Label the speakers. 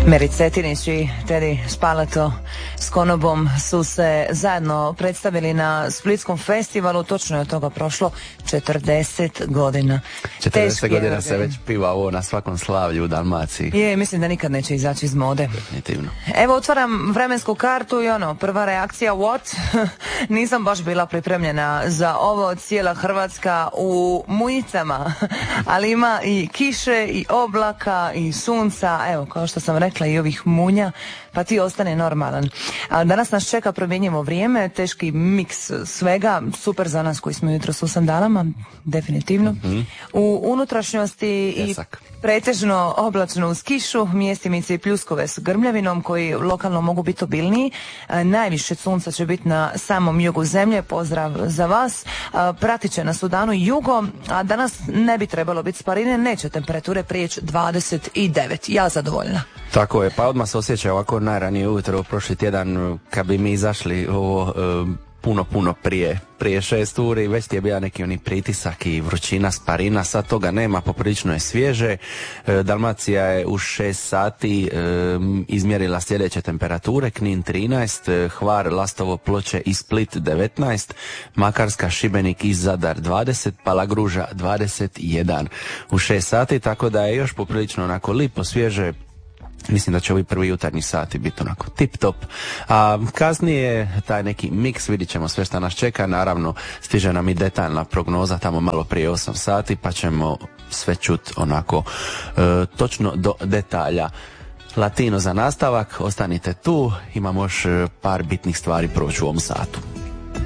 Speaker 1: Merić Cetinić i Teddy Spalato s Konobom su se zajedno predstavili na Splitskom festivalu, točno je od toga prošlo 40 godina.
Speaker 2: 40 godina se već piva ovo na svakom slavlju u Dalmaciji.
Speaker 1: Je, mislim da nikad neće izaći iz mode.
Speaker 2: Definitivno.
Speaker 1: Evo, otvaram vremensku kartu i prva reakcija, what? Nisam baš bila pripremljena za ovo, cijela Hrvatska u munjicama, ali ima i kiše i oblaka i sunca, evo, kao što sam rekla, i ovih munja, pa ti ostane normalan. A danas nas čeka promjenjivo vrijeme, teški miks svega, super za nas koji smo jutros u sandalama, definitivno. U unutrašnjosti
Speaker 2: Pjesak.
Speaker 1: I pretežno oblačno uz kišu, mjestimice i pljuskove s grmljavinom koji lokalno mogu biti obilniji. Najviše sunca će biti na samom jugu zemlje, pozdrav za vas. Pratit će nas u danu jugo, a danas ne bi trebalo biti sparine, neće temperature prijeći 29. Ja zadovoljna.
Speaker 2: Tako je, pa odmah se osjeća ovako najranije ujutro prošli tjedan kad bi mi izašli ovo puno prije 6 uri, već ti je bio neki oni pritisak i vrućina, sparina, sad toga nema, poprilično je svježe. Dalmacija je u 6 sati izmjerila sljedeće temperature: Knin 13, Hvar, Lastovo, Ploče i Split 19, Makarska, Šibenik i Zadar 20, Palagruža 21 u 6 sati, tako da je još poprilično onako lipo, svježe. Mislim da će ovi prvi jutarnji sati biti onako tip top, a kasnije taj neki miks, vidit ćemo sve što nas čeka. Naravno stiže nam i detaljna prognoza tamo malo prije 8 sati, pa ćemo sve čut onako točno do detalja. Latino za nastavak, ostanite tu, imamo još par bitnih stvari proći u ovom satu.